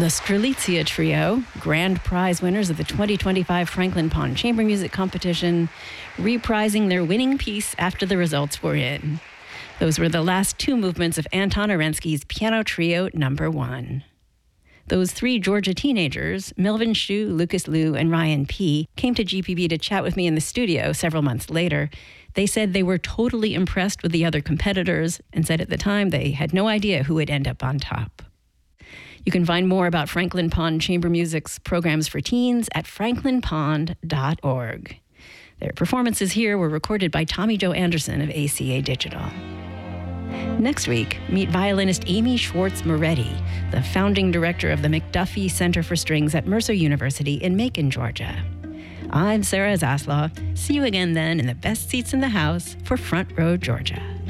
The Strelitzia Trio, grand prize winners of the 2025 Franklin Pond Chamber Music Competition, reprising their winning piece after the results were in. Those were the last two movements of Anton Arensky's Piano Trio No. 1. Those three Georgia teenagers, Melvin Shu, Lucas Liu, and Ryan P., came to GPB to chat with me in the studio several months later. They said they were totally impressed with the other competitors and said at the time they had no idea who would end up on top. You can find more about Franklin Pond Chamber Music's programs for teens at franklinpond.org. Their performances here were recorded by Tommy Jo Anderson of ACA Digital. Next week, meet violinist Amy Schwartz Moretti, the founding director of the McDuffie Center for Strings at Mercer University in Macon, Georgia. I'm Sarah Zaslaw. See you again then in the best seats in the house for Front Row Georgia.